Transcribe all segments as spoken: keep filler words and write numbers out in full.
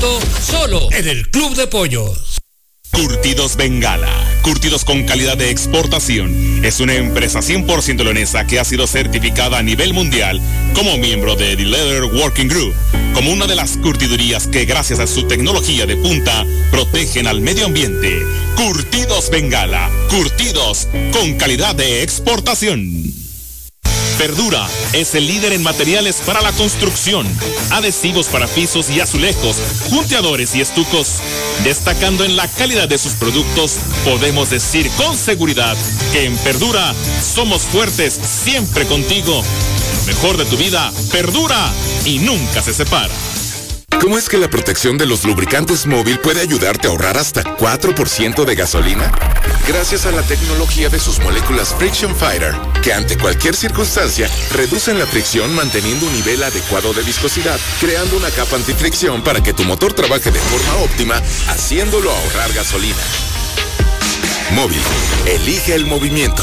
momento, solo en el Club de Pollos. Curtidos Bengala, curtidos con calidad de exportación. Es una empresa cien por ciento leonesa que ha sido certificada a nivel mundial como miembro de The Leather Working Group, como una de las curtidurías que gracias a su tecnología de punta protegen al medio ambiente. Curtidos Bengala, curtidos con calidad de exportación. Verdura es el líder en materiales para la construcción, adhesivos para pisos y azulejos, junteadores y estucos. Destacando en la calidad de sus productos, podemos decir con seguridad que en Verdura somos fuertes siempre contigo. Lo mejor de tu vida perdura y nunca se separa. ¿Cómo es que la protección de los lubricantes móvil puede ayudarte a ahorrar hasta cuatro por ciento de gasolina? Gracias a la tecnología de sus moléculas Friction Fighter, que ante cualquier circunstancia reducen la fricción manteniendo un nivel adecuado de viscosidad, creando una capa antifricción para que tu motor trabaje de forma óptima, haciéndolo ahorrar gasolina. Móvil, elige el movimiento.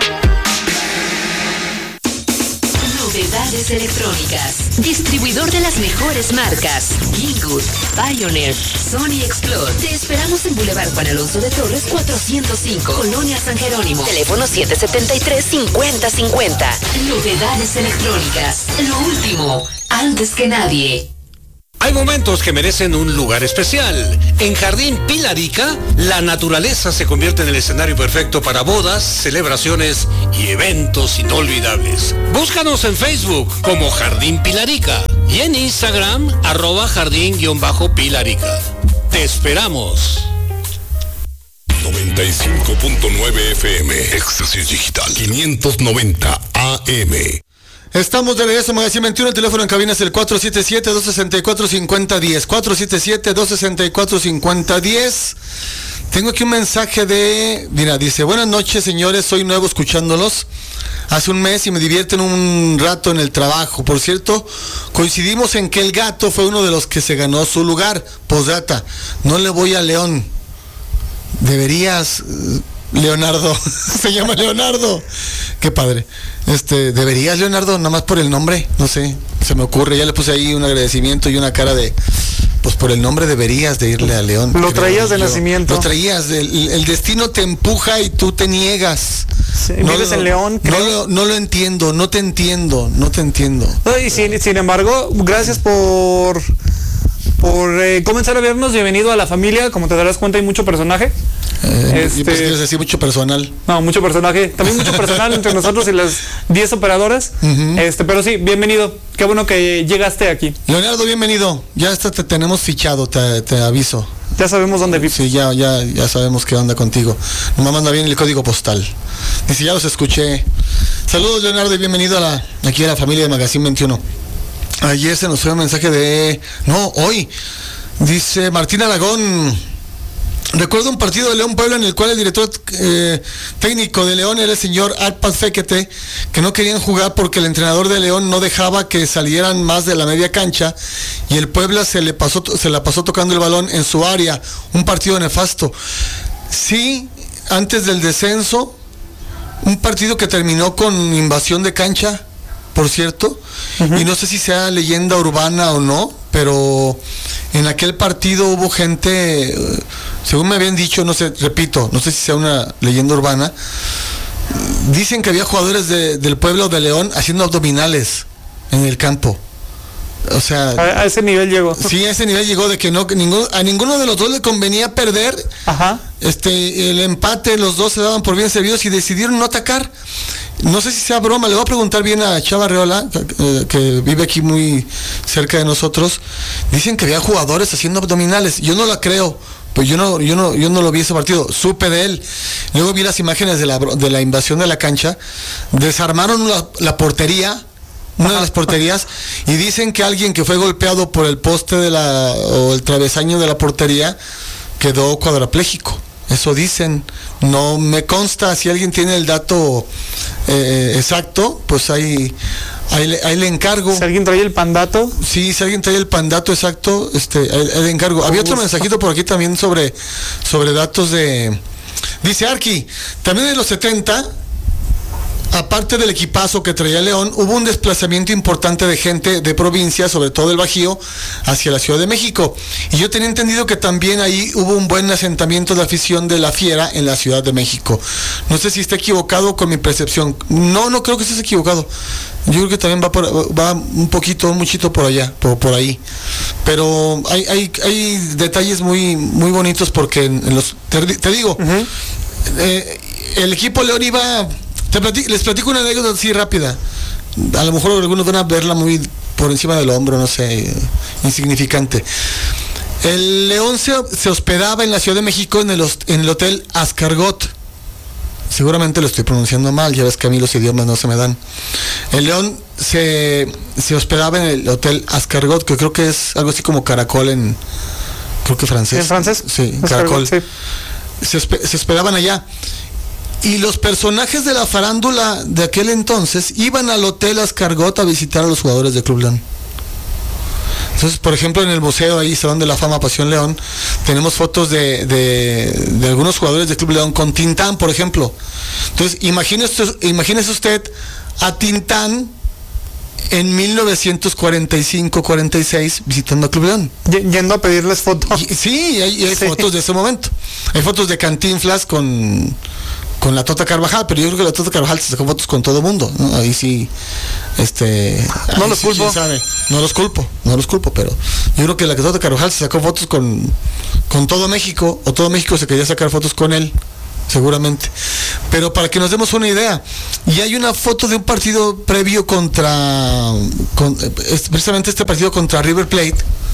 Novedades electrónicas. Distribuidor de las mejores marcas. Kingwood, Pioneer, Sony Explore. Te esperamos en Boulevard Juan Alonso de Torres cuatrocientos cinco, Colonia San Jerónimo. Teléfono siete siete tres, cinco cero cinco cero. Novedades electrónicas. Lo último, antes que nadie. Hay momentos que merecen un lugar especial. En Jardín Pilarica, la naturaleza se convierte en el escenario perfecto para bodas, celebraciones y eventos inolvidables. Búscanos en Facebook como Jardín Pilarica y en Instagram, arroba jardín-pilarica. Te esperamos. noventa y cinco punto nueve F M, Éxtasis Digital, quinientos noventa A M. Estamos de regreso, Magazine veintiuno, el teléfono en cabina es el cuatro siete siete, dos seis cuatro, cinco cero uno cero, cuatro siete siete, dos seis cuatro, cinco cero uno cero. Tengo aquí un mensaje de, mira, dice, buenas noches señores, soy nuevo escuchándolos hace un mes y me divierten un rato en el trabajo. Por cierto, coincidimos en que el gato fue uno de los que se ganó su lugar. Posdata, no le voy a León. Deberías, Leonardo, se llama Leonardo. Qué padre. Este, deberías, Leonardo, nada más por el nombre, no sé, se me ocurre, ya le puse ahí un agradecimiento y una cara de, pues por el nombre deberías de irle a León. Lo traías de nacimiento. Lo traías, el, el destino te empuja y tú te niegas. Sí, no vives lo, en León, creo. No lo, no lo entiendo, no te entiendo, no te entiendo. No, y sin, sin embargo, gracias por... por eh, comenzar a vernos. Bienvenido a la familia. Como te darás cuenta, hay mucho personaje. Eh, este, pues quieres decir mucho personal. No, mucho personaje. También mucho personal entre nosotros y las diez operadoras. Uh-huh. Este, pero sí, bienvenido. Qué bueno que llegaste aquí. Leonardo, bienvenido. Ya está, te tenemos fichado, te, te aviso. Ya sabemos dónde vives. Sí, ya, ya, ya sabemos qué onda contigo. Nomás manda bien el código postal. Dice, ya los escuché. Saludos, Leonardo, y bienvenido a la, aquí a la familia de Magazine veintiuno. Ayer se nos fue un mensaje de... No, hoy. Dice Martín Aragón. Recuerdo un partido de León Puebla en el cual el director eh, técnico de León era el señor Arpad Fekete, que no querían jugar porque el entrenador de León no dejaba que salieran más de la media cancha y el Puebla se le pasó, se la pasó tocando el balón en su área. Un partido nefasto. Sí, antes del descenso, un partido que terminó con invasión de cancha, por cierto, uh-huh. Y no sé si sea leyenda urbana o no, pero en aquel partido hubo gente, según me habían dicho, no sé, repito, no sé si sea una leyenda urbana, dicen que había jugadores de, del Puebla de León haciendo abdominales en el campo. O sea, a, a ese nivel llegó. Sí, a ese nivel llegó de que no, que ninguno, a ninguno de los dos le convenía perder. Ajá. Este, el empate, los dos se daban por bien servidos y decidieron no atacar. No sé si sea broma, le voy a preguntar bien a Chava Reola, que, que vive aquí muy cerca de nosotros. Dicen que había jugadores haciendo abdominales. Yo no la creo. Pues yo no, yo no, yo no lo vi ese partido, supe de él. Luego vi las imágenes de la, de la invasión de la cancha. Desarmaron la, la portería. Una de las porterías, y dicen que alguien que fue golpeado por el poste de la o el travesaño de la portería quedó cuadraplégico. Eso dicen. No me consta. Si alguien tiene el dato eh, exacto, pues ahí, ahí, ahí le encargo. Si alguien trae el pandato. Sí, si alguien trae el pandato exacto, este, ahí, ahí le encargo. Había otro mensajito por aquí también sobre, sobre datos de... Dice Arqui, también en los setenta... aparte del equipazo que traía León, hubo un desplazamiento importante de gente de provincia, sobre todo el Bajío, hacia la Ciudad de México. Y yo tenía entendido que también ahí hubo un buen asentamiento de afición de la Fiera en la Ciudad de México. No sé si está equivocado con mi percepción. No, no creo que estés equivocado. Yo creo que también va por, va un poquito, un muchito por allá, por, por ahí. Pero hay, hay, hay detalles muy, muy bonitos porque en, en los, te, te digo, uh-huh. eh, el equipo León iba... Te platico, les platico una anécdota así rápida. A lo mejor algunos van a verla muy por encima del hombro, no sé, insignificante. El León se, se hospedaba en la Ciudad de México en el, en el Hotel Ascargot. Seguramente lo estoy pronunciando mal, ya ves que a mí los idiomas no se me dan. El León se, se hospedaba en el Hotel Ascargot, que creo que es algo así como Caracol en, creo que francés. ¿En francés? Sí, Caracol. Sí. Se, hospe, se hospedaban allá. Y los personajes de la farándula de aquel entonces iban al Hotel Ascargot a visitar a los jugadores de Club León. Entonces, por ejemplo, en el museo ahí, Salón de la Fama Pasión León, tenemos fotos de, de, de algunos jugadores de Club León con Tintán, por ejemplo. Entonces, imagínese, imagínese usted a Tintán en mil novecientos cuarenta y cinco cuarenta y seis visitando a Club León. Y, yendo a pedirles fotos. Y, sí, hay, hay sí. fotos de ese momento. Hay fotos de Cantinflas con... con la Tota Carvajal, pero yo creo que la Tota Carvajal se sacó fotos con todo mundo, ¿no? Ahí sí, este... No los sí, culpo. Sabe. No los culpo, no los culpo, pero yo creo que la Tota Carvajal se sacó fotos con, con todo México, o todo México se quería sacar fotos con él, seguramente. Pero para que nos demos una idea, y hay una foto de un partido previo contra, con, precisamente este partido contra River Plate,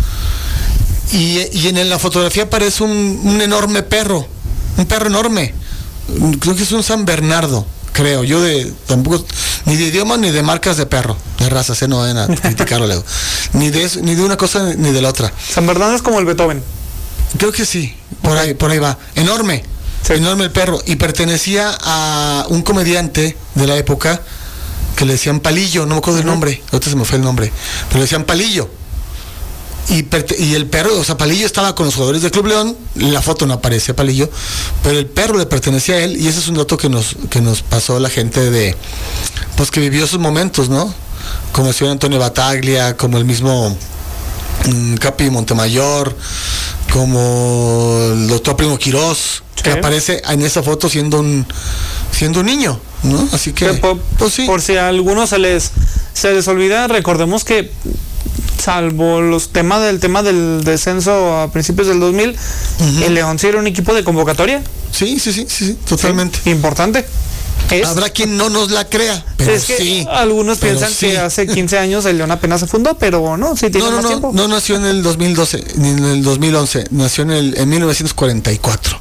y, y en la fotografía aparece un, un enorme perro, un perro enorme. Creo que es un San Bernardo, creo. Yo de tampoco, ni de idioma ni de marcas de perro, de razas, ¿eh? No vayan a criticarlo luego. Ni de eso, ni de una cosa ni de la otra. San Bernardo es como el Beethoven. Creo que sí, por ahí, por ahí va. Enorme, sí. Enorme el perro. Y pertenecía a un comediante de la época que le decían Palillo, no me acuerdo del nombre, ahorita se me fue el nombre, pero le decían Palillo. Y, y el perro, o sea, Palillo estaba con los jugadores del Club León, la foto no aparece Palillo, pero el perro le pertenecía a él, y ese es un dato que nos, que nos pasó la gente de, pues que vivió esos momentos, ¿no? Como el señor Antonio Bataglia, como el mismo um, Capi Montemayor, como el doctor Primo Quirós, que ¿Qué? aparece en esa foto siendo un siendo un niño, ¿no? Así que, por, pues sí. Por si a algunos se les se les olvida, recordemos que salvo los temas del tema del descenso a principios del dos mil, uh-huh. el León sí era un equipo de convocatoria. Sí, sí, sí, sí, sí totalmente. Sí, importante. Es, Habrá quien no nos la crea, pero es que sí. Algunos pero piensan sí. que hace quince años el León apenas se fundó, pero no, sí tiene no, no, más no, tiempo. No nació en el dos mil doce, ni en el dos mil once, nació en, el, en mil novecientos cuarenta y cuatro.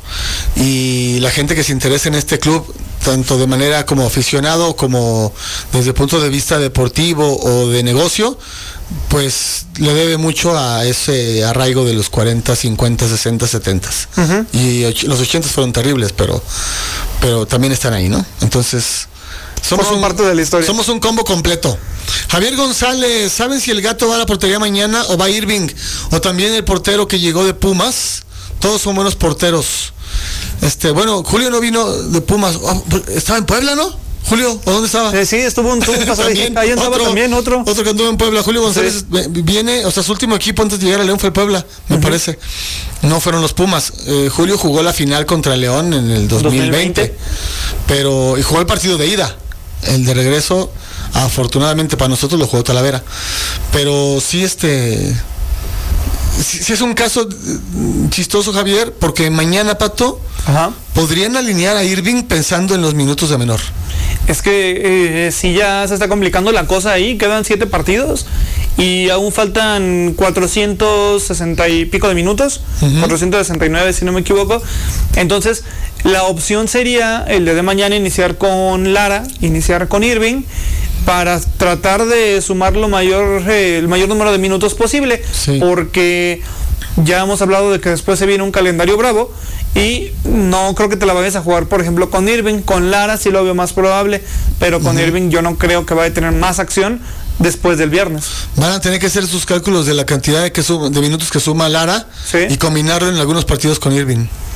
Y la gente que se interesa en este club, tanto de manera como aficionado, como desde el punto de vista deportivo o de negocio, pues le debe mucho a ese arraigo de los cuarenta, cincuenta, sesenta, setenta. Uh-huh. Y och- los ochenta fueron terribles, pero, pero también están ahí, ¿no? Entonces... Somos un, parte de la historia. Somos un combo completo. Javier González, ¿saben si el Gato va a la portería mañana o va Irving? O también el portero que llegó de Pumas. Todos son buenos porteros. Este, bueno, Julio no vino de Pumas. Oh, ¿estaba en Puebla, no? Julio, ¿o dónde estaba? Eh, sí, estuvo un tuvo pasado ahí, ahí andaba otro, también otro. Otro que anduvo en Puebla, Julio González sí. Viene, o sea, su último equipo antes de llegar a León fue el Puebla, me uh-huh. parece. No fueron los Pumas. Eh, Julio jugó la final contra León en el dos mil veinte, dos mil veinte. Pero, y jugó el partido de ida. El de regreso, afortunadamente para nosotros, lo jugó Talavera. Pero sí, este... Sí, sí es un caso chistoso, Javier, porque mañana, Pato, Ajá. podrían alinear a Irving pensando en los minutos de menor. Es que eh, si ya se está complicando la cosa ahí, quedan siete partidos y aún faltan cuatrocientos sesenta y pico de minutos, uh-huh. cuatrocientos sesenta y nueve si no me equivoco. Entonces, la opción sería el día de mañana iniciar con Lara, iniciar con Irving, para tratar de sumar lo mayor, eh, el mayor número de minutos posible, sí. porque ya hemos hablado de que después se viene un calendario bravo y no creo que te la vayas a jugar, por ejemplo, con Irving. Con Lara sí lo veo más probable, pero con uh-huh. Irving yo no creo que vaya a tener más acción después del viernes. Van a tener que hacer sus cálculos de la cantidad de, que suma, de minutos que suma Lara, sí. y combinarlo en algunos partidos con Irving.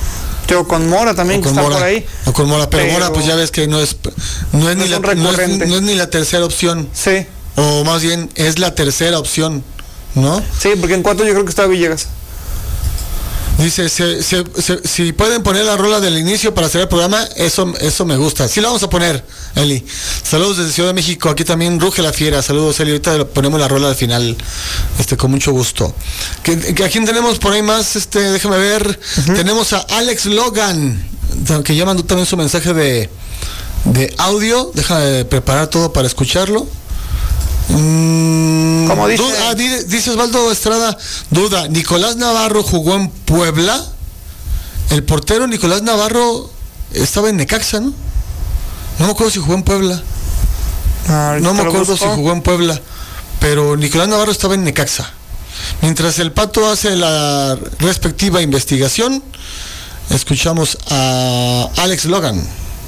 Yo con Mora también, que está Mora, por ahí. O con Mora, pero, pero Mora pues ya ves que no es no es, no ni, es la, no es, no es ni la tercera opción. Sí. O más bien es la tercera opción, ¿no? Sí, porque en cuarto yo creo que está Villegas. Dice, se, se, se, si pueden poner la rola del inicio para hacer el programa, eso, eso me gusta. Sí lo vamos a poner, Eli. Saludos desde Ciudad de México, aquí también ruge la fiera. Saludos, Eli. Ahorita ponemos la rola al final, este, con mucho gusto. ¿Que, que ¿A quién tenemos por ahí más? Este, déjame ver. Uh-huh. Tenemos a Alex Logan, que ya mandó también su mensaje de, de audio. Deja de preparar todo para escucharlo. Mm, Como dice, duda, ah, dice Osvaldo Estrada, duda, ¿Nicolás Navarro jugó en Puebla? El portero Nicolás Navarro estaba en Necaxa, ¿no? No me acuerdo si jugó en Puebla. Ah, no me acuerdo si jugó en Puebla, pero Nicolás Navarro estaba en Necaxa. Mientras el Pato hace la respectiva investigación, escuchamos a Alex Logan.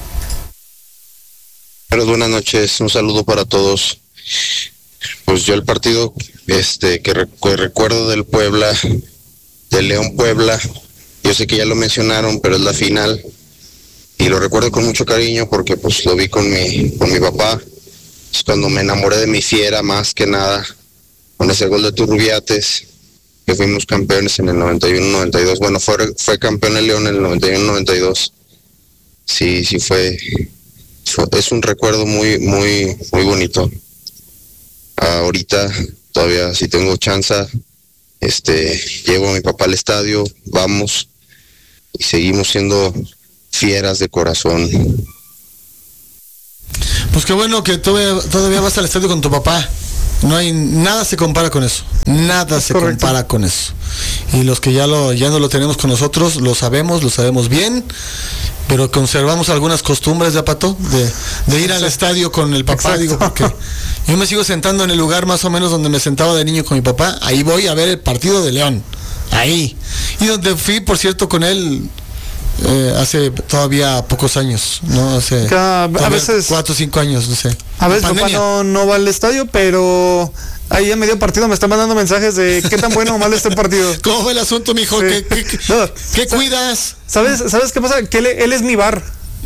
Buenas noches, un saludo para todos. Pues yo el partido este que, rec- que recuerdo del Puebla, del León Puebla, yo sé que ya lo mencionaron, pero es la final y lo recuerdo con mucho cariño porque pues lo vi con mi con mi papá. Es cuando me enamoré de mi fiera más que nada, con ese gol de Turrubiates, que fuimos campeones en el noventa y uno noventa y dos. Bueno, fue fue campeón el León en el noventa y uno noventa y dos. Sí, sí fue, fue es un recuerdo muy muy muy bonito. Ahorita todavía si tengo chance, este, llevo a mi papá al estadio, vamos y seguimos siendo fieras de corazón. Pues qué bueno que todavía, todavía vas al estadio con tu papá. No hay nada se compara con eso. Nada es se correcto. compara con eso. Y los que ya lo ya no lo tenemos con nosotros, lo sabemos, lo sabemos bien, pero conservamos algunas costumbres de Pato de, de ir al estadio con el papá. Exacto. Digo, porque yo me sigo sentando en el lugar más o menos donde me sentaba de niño con mi papá. Ahí voy a ver el partido de León. Ahí. Y donde fui, por cierto, con él eh, hace todavía pocos años, ¿no? Hace a, a veces cuatro o cinco años, no sé. A veces papá no, no va al estadio, pero ahí a medio partido me están mandando mensajes de qué tan bueno o malo está el partido. ¿Cómo fue el asunto, mijo? Sí. ¿Qué, qué, qué, no, ¿qué cuidas? ¿Sabes, ¿Sabes qué pasa? Que él, él es mi bar.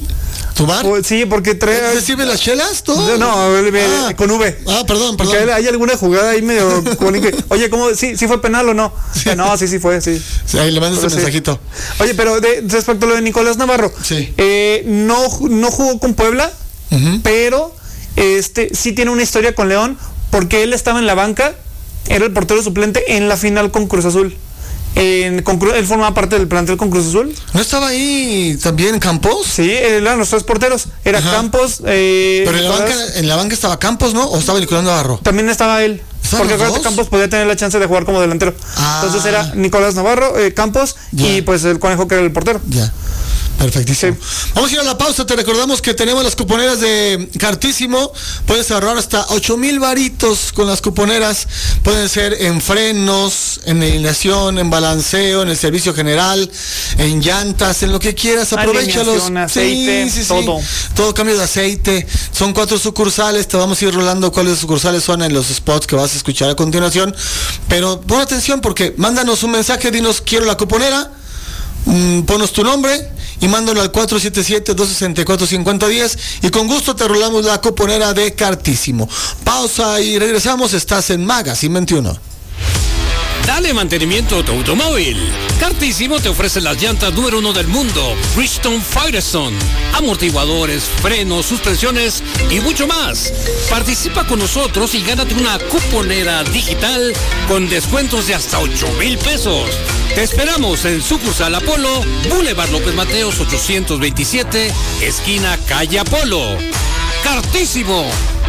¿Tu bar? O, sí, porque trae... ¿Recibe las chelas? ¿Todo? No, ah, con V. Ah, perdón, perdón. Porque hay alguna jugada ahí medio... Oye, ¿cómo? ¿Sí, ¿Sí fue penal o no? Sí. No, sí, sí fue, sí. Sí, ahí le mandas ese mensajito. Oye, pero de, respecto a lo de Nicolás Navarro, sí. eh, no, no jugó con Puebla, uh-huh. pero este sí tiene una historia con León, porque él estaba en la banca, era el portero suplente en la final con Cruz Azul. En, con, él formaba parte del plantel con Cruz Azul. ¿No estaba ahí también Campos? Sí, eran los tres porteros. Era Ajá. Campos. Eh, Pero en la, banca, en la banca estaba Campos, ¿no? ¿O estaba Nicolás Navarro? También estaba él. Porque acuérdate, Campos podía tener la chance de jugar como delantero. Ah. Entonces era Nicolás Navarro, eh, Campos ya. y pues el Conejo, que era el portero. Ya. Perfectísimo. Sí. Vamos a ir a la pausa. Te recordamos que tenemos las cuponeras de Cartísimo. Puedes ahorrar hasta ocho mil varitos con las cuponeras. Pueden ser en frenos, en alineación, en balanceo, en el servicio general, en llantas, en lo que quieras. Aprovéchalos. Aceite, sí, sí, todo. Sí. Todo cambio de aceite. Son cuatro sucursales. Te vamos a ir rolando cuáles sucursales son en los spots que vas a escuchar a continuación. Pero pon atención porque mándanos un mensaje. Dinos, quiero la cuponera. Mm, ponos tu nombre y mándalo al cuatro siete siete, dos seis cuatro, cinco cero uno cero y con gusto te rolamos la cuponera de Cartísimo. Pausa y regresamos. Estás en Magazine veintiuno. Dale mantenimiento a tu automóvil. Cartísimo te ofrece las llantas número uno del mundo, Bridgestone Firestone, amortiguadores, frenos, suspensiones y mucho más. Participa con nosotros y gánate una cuponera digital con descuentos de hasta ocho mil pesos. Te esperamos en sucursal Apolo, Boulevard López Mateos ochocientos veintisiete, esquina calle Apolo. Cartísimo.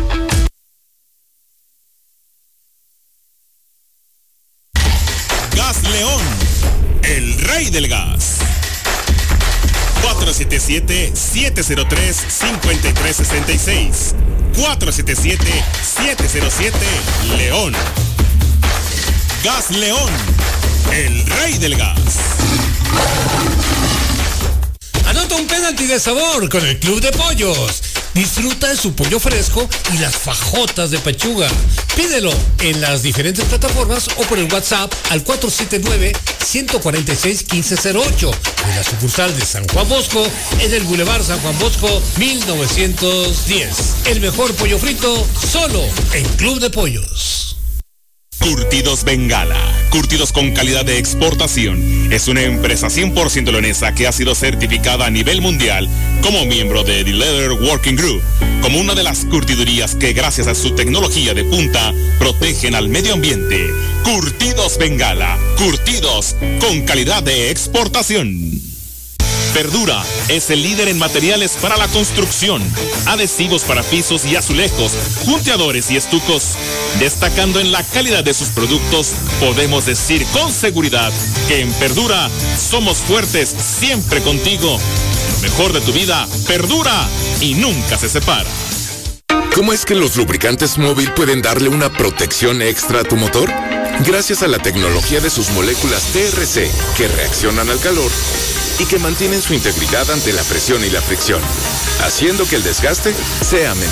Gas León, el rey del gas. cuatro siete siete, siete cero tres, cinco tres seis seis. cuatro siete siete, siete cero siete, León. Gas León, el rey del gas. Anota un penalti de sabor con el Club de Pollos. Disfruta de su pollo fresco y las fajotas de pechuga. Pídelo en las diferentes plataformas o por el WhatsApp al cuatro siete nueve, uno cuatro seis, uno cinco cero ocho de la sucursal de San Juan Bosco en el Boulevard San Juan Bosco mil novecientos diez. El mejor pollo frito solo en Club de Pollos. Curtidos Bengala, curtidos con calidad de exportación. Es una empresa cien por ciento leonesa que ha sido certificada a nivel mundial como miembro de The Leather Working Group, como una de las curtidurías que gracias a su tecnología de punta protegen al medio ambiente. Curtidos Bengala, curtidos con calidad de exportación. Verdura es el líder en materiales para la construcción, adhesivos para pisos y azulejos, junteadores y estucos. Destacando en la calidad de sus productos, podemos decir con seguridad que en Verdura somos fuertes siempre contigo. Lo mejor de tu vida perdura y nunca se separa. ¿Cómo es que los lubricantes móvil pueden darle una protección extra a tu motor? Gracias a la tecnología de sus moléculas T R C, que reaccionan al calor y que mantienen su integridad ante la presión y la fricción, haciendo que el desgaste sea menor.